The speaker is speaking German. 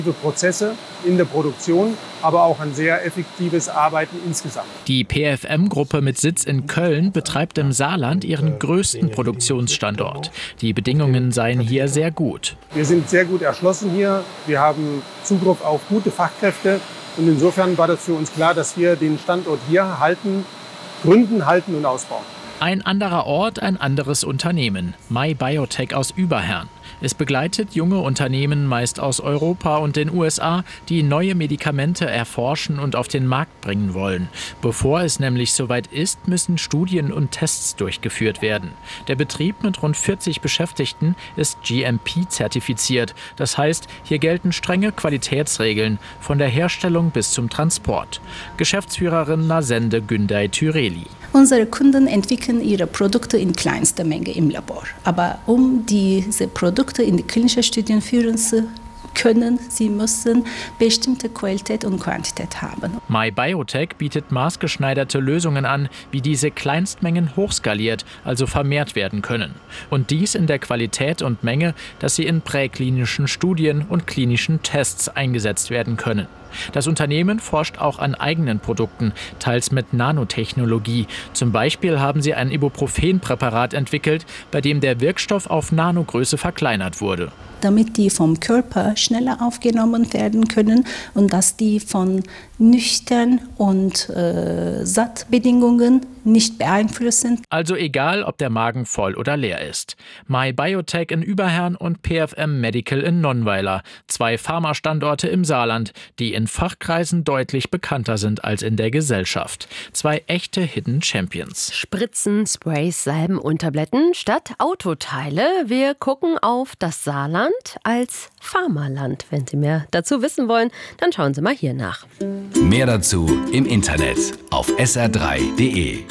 Prozesse in der Produktion, aber auch ein sehr effektives Arbeiten insgesamt. Die PFM-Gruppe mit Sitz in Köln betreibt im Saarland ihren größten Produktionsstandort. Die Bedingungen seien hier sehr gut. Wir sind sehr gut erschlossen hier. Wir haben Zugriff auf gute Fachkräfte. Und insofern war das für uns klar, dass wir den Standort hier gründen, halten und ausbauen. Ein anderer Ort, ein anderes Unternehmen. MyBiotech aus Überherrn. Es begleitet junge Unternehmen meist aus Europa und den USA, die neue Medikamente erforschen und auf den Markt bringen wollen. Bevor es nämlich soweit ist, müssen Studien und Tests durchgeführt werden. Der Betrieb mit rund 40 Beschäftigten ist GMP-zertifiziert. Das heißt, hier gelten strenge Qualitätsregeln, von der Herstellung bis zum Transport. Geschäftsführerin Nasende Günday Türeli. Unsere Kunden entwickeln ihre Produkte in kleinster Menge im Labor. Aber um diese Produkte in die klinischen Studien führen zu können, sie müssen bestimmte Qualität und Quantität haben. MyBiotech bietet maßgeschneiderte Lösungen an, wie diese Kleinstmengen hochskaliert, also vermehrt werden können. Und dies in der Qualität und Menge, dass sie in präklinischen Studien und klinischen Tests eingesetzt werden können. Das Unternehmen forscht auch an eigenen Produkten, teils mit Nanotechnologie. Zum Beispiel haben sie ein Ibuprofen-Präparat entwickelt, bei dem der Wirkstoff auf Nanogröße verkleinert wurde. Damit die vom Körper schneller aufgenommen werden können und dass die von nüchtern und Sattbedingungen nicht beeinflusst sind. Also egal, ob der Magen voll oder leer ist. MyBiotech in Überhern und PFM Medical in Nonnweiler. 2 Pharma-Standorte im Saarland, die in Fachkreisen deutlich bekannter sind als in der Gesellschaft. 2 echte Hidden Champions. Spritzen, Sprays, Salben und Tabletten statt Autoteile. Wir gucken auf das Saarland als Pharmaland. Wenn Sie mehr dazu wissen wollen, dann schauen Sie mal hier nach. Mehr dazu im Internet auf sr3.de.